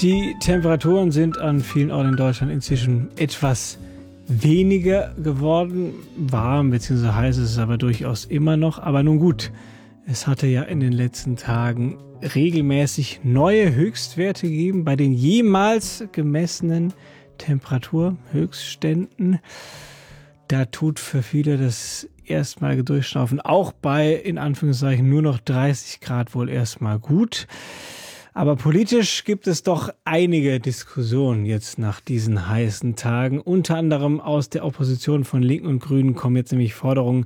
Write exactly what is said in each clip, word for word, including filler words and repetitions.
Die Temperaturen sind an vielen Orten in Deutschland inzwischen etwas weniger geworden. Warm bzw. heiß ist es aber durchaus immer noch. Aber nun gut, es hatte ja in den letzten Tagen regelmäßig neue Höchstwerte gegeben bei den jemals gemessenen Temperaturhöchstständen. Da tut für viele das erstmalige Durchschnaufen auch bei, in Anführungszeichen, nur noch dreißig Grad wohl erstmal gut. Aber politisch gibt es doch einige Diskussionen jetzt nach diesen heißen Tagen. Unter anderem aus der Opposition von Linken und Grünen kommen jetzt nämlich Forderungen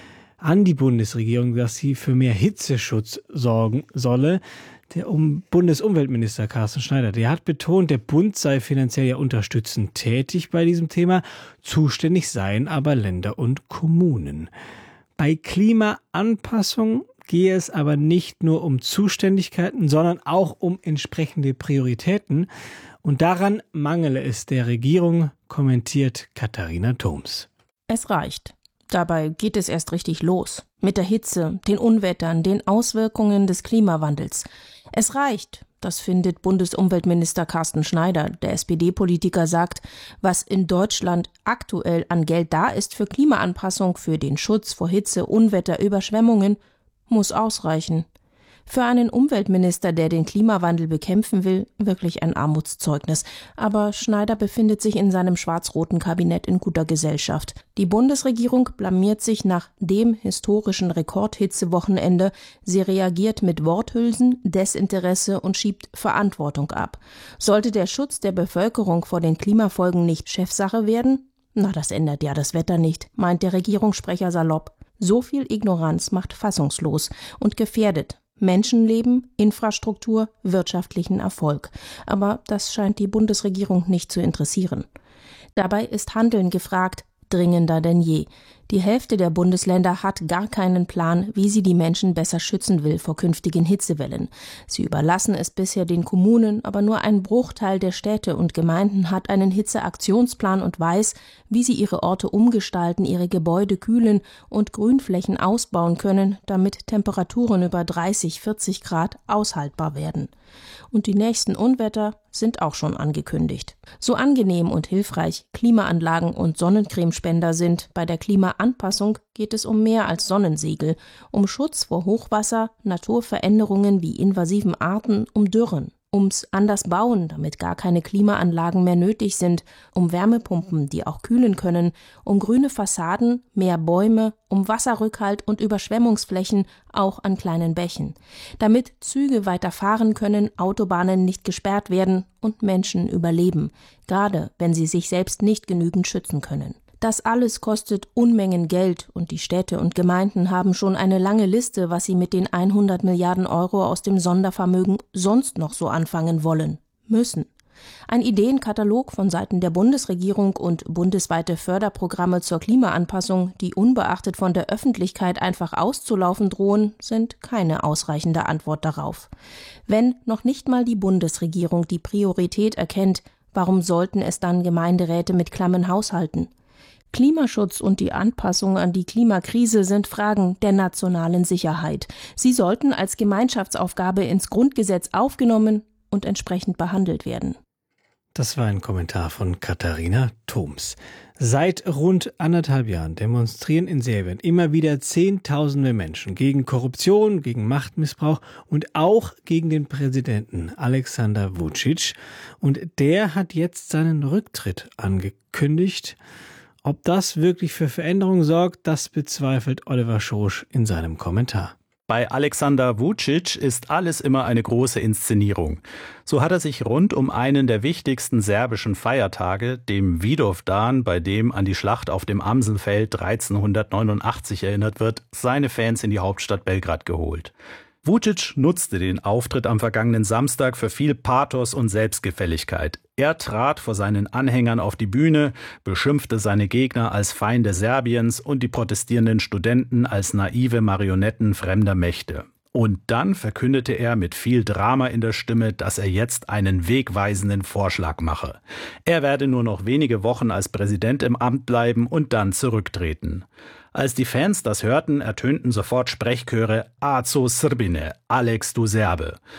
an die Bundesregierung, dass sie für mehr Hitzeschutz sorgen solle. Der um Bundesumweltminister Carsten Schneider, der hat betont, der Bund sei finanziell ja unterstützend tätig bei diesem Thema. Zuständig seien aber Länder und Kommunen. Bei Klimaanpassung gehe es aber nicht nur um Zuständigkeiten, sondern auch um entsprechende Prioritäten. Und daran mangele es der Regierung, kommentiert Katharina Thoms. Es reicht. Dabei geht es erst richtig los. Mit der Hitze, den Unwettern, den Auswirkungen des Klimawandels. Es reicht, das findet Bundesumweltminister Carsten Schneider. Der S P D-Politiker sagt, was in Deutschland aktuell an Geld da ist für Klimaanpassung, für den Schutz vor Hitze, Unwetter, Überschwemmungen, muss ausreichen. Für einen Umweltminister, der den Klimawandel bekämpfen will, wirklich ein Armutszeugnis. Aber Schneider befindet sich in seinem schwarz-roten Kabinett in guter Gesellschaft. Die Bundesregierung blamiert sich nach dem historischen Rekordhitzewochenende. Sie reagiert mit Worthülsen, Desinteresse und schiebt Verantwortung ab. Sollte der Schutz der Bevölkerung vor den Klimafolgen nicht Chefsache werden? Na, das ändert ja das Wetter nicht, meint der Regierungssprecher salopp. So viel Ignoranz macht fassungslos und gefährdet Menschenleben, Infrastruktur, wirtschaftlichen Erfolg. Aber das scheint die Bundesregierung nicht zu interessieren. Dabei ist Handeln gefragt, dringender denn je. Die Hälfte der Bundesländer hat gar keinen Plan, wie sie die Menschen besser schützen will vor künftigen Hitzewellen. Sie überlassen es bisher den Kommunen, aber nur ein Bruchteil der Städte und Gemeinden hat einen Hitzeaktionsplan und weiß, wie sie ihre Orte umgestalten, ihre Gebäude kühlen und Grünflächen ausbauen können, damit Temperaturen über dreißig, vierzig Grad aushaltbar werden. Und die nächsten Unwetter sind auch schon angekündigt. So angenehm und hilfreich Klimaanlagen und Sonnencremespender sind, bei der Klimaanpassung geht es um mehr als Sonnensegel, um Schutz vor Hochwasser, Naturveränderungen wie invasiven Arten, um Dürren. Ums anders bauen, damit gar keine Klimaanlagen mehr nötig sind, um Wärmepumpen, die auch kühlen können, um grüne Fassaden, mehr Bäume, um Wasserrückhalt und Überschwemmungsflächen, auch an kleinen Bächen. Damit Züge weiter fahren können, Autobahnen nicht gesperrt werden und Menschen überleben, gerade wenn sie sich selbst nicht genügend schützen können. Das alles kostet Unmengen Geld und die Städte und Gemeinden haben schon eine lange Liste, was sie mit den hundert Milliarden Euro aus dem Sondervermögen sonst noch so anfangen wollen, müssen. Ein Ideenkatalog von Seiten der Bundesregierung und bundesweite Förderprogramme zur Klimaanpassung, die unbeachtet von der Öffentlichkeit einfach auszulaufen drohen, sind keine ausreichende Antwort darauf. Wenn noch nicht mal die Bundesregierung die Priorität erkennt, warum sollten es dann Gemeinderäte mit klammen Haushalten? Klimaschutz und die Anpassung an die Klimakrise sind Fragen der nationalen Sicherheit. Sie sollten als Gemeinschaftsaufgabe ins Grundgesetz aufgenommen und entsprechend behandelt werden. Das war ein Kommentar von Katharina Thoms. Seit rund anderthalb Jahren demonstrieren in Serbien immer wieder Zehntausende Menschen gegen Korruption, gegen Machtmissbrauch und auch gegen den Präsidenten Aleksandar Vučić. Und der hat jetzt seinen Rücktritt angekündigt. Ob das wirklich für Veränderung sorgt, das bezweifelt Oliver Schosch in seinem Kommentar. Bei Aleksandar Vučić ist alles immer eine große Inszenierung. So hat er sich rund um einen der wichtigsten serbischen Feiertage, dem Vidovdan, bei dem an die Schlacht auf dem Amselfeld dreizehnhundertneunundachtzig erinnert wird, seine Fans in die Hauptstadt Belgrad geholt. Vučić nutzte den Auftritt am vergangenen Samstag für viel Pathos und Selbstgefälligkeit. Er trat vor seinen Anhängern auf die Bühne, beschimpfte seine Gegner als Feinde Serbiens und die protestierenden Studenten als naive Marionetten fremder Mächte. Und dann verkündete er mit viel Drama in der Stimme, dass er jetzt einen wegweisenden Vorschlag mache. Er werde nur noch wenige Wochen als Präsident im Amt bleiben und dann zurücktreten. Als die Fans das hörten, ertönten sofort Sprechchöre Aco Srbine, Alex du Serbe.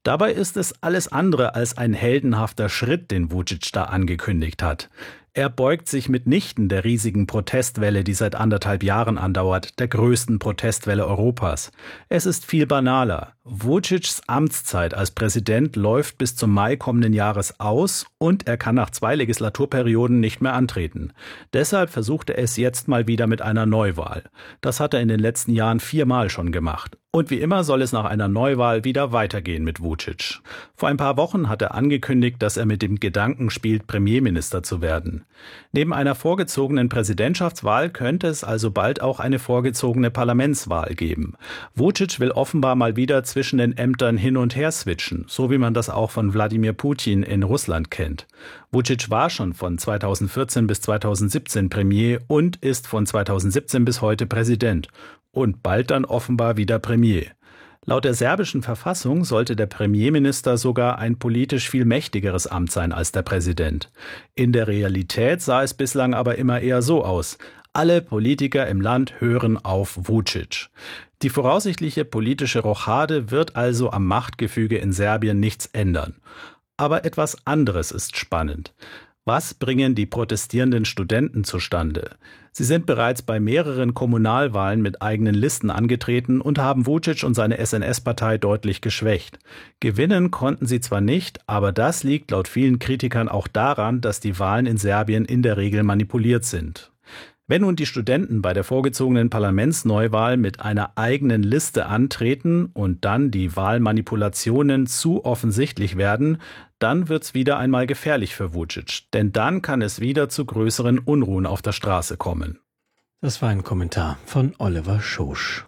Dabei ist es alles andere als ein heldenhafter Schritt, den Vučić da angekündigt hat. Er beugt sich mitnichten der riesigen Protestwelle, die seit anderthalb Jahren andauert, der größten Protestwelle Europas. Es ist viel banaler. Vučićs Amtszeit als Präsident läuft bis zum Mai kommenden Jahres aus und er kann nach zwei Legislaturperioden nicht mehr antreten. Deshalb versucht er es jetzt mal wieder mit einer Neuwahl. Das hat er in den letzten Jahren viermal schon gemacht. Und wie immer soll es nach einer Neuwahl wieder weitergehen mit Vučić. Vor ein paar Wochen hat er angekündigt, dass er mit dem Gedanken spielt, Premierminister zu werden. Neben einer vorgezogenen Präsidentschaftswahl könnte es also bald auch eine vorgezogene Parlamentswahl geben. Vučić will offenbar mal wieder zwischen den Ämtern hin und her switchen, so wie man das auch von Wladimir Putin in Russland kennt. Vučić war schon von zweitausendvierzehn bis zweitausendsiebzehn Premier und ist von zweitausendsiebzehn bis heute Präsident. Und bald dann offenbar wieder Premier. Laut der serbischen Verfassung sollte der Premierminister sogar ein politisch viel mächtigeres Amt sein als der Präsident. In der Realität sah es bislang aber immer eher so aus. Alle Politiker im Land hören auf Vučić. Die voraussichtliche politische Rochade wird also am Machtgefüge in Serbien nichts ändern. Aber etwas anderes ist spannend. Was bringen die protestierenden Studenten zustande? Sie sind bereits bei mehreren Kommunalwahlen mit eigenen Listen angetreten und haben Vučić und seine S N S-Partei deutlich geschwächt. Gewinnen konnten sie zwar nicht, aber das liegt laut vielen Kritikern auch daran, dass die Wahlen in Serbien in der Regel manipuliert sind. Wenn nun die Studenten bei der vorgezogenen Parlamentsneuwahl mit einer eigenen Liste antreten und dann die Wahlmanipulationen zu offensichtlich werden, dann wird's wieder einmal gefährlich für Vučić, denn dann kann es wieder zu größeren Unruhen auf der Straße kommen. Das war ein Kommentar von Oliver Schosch.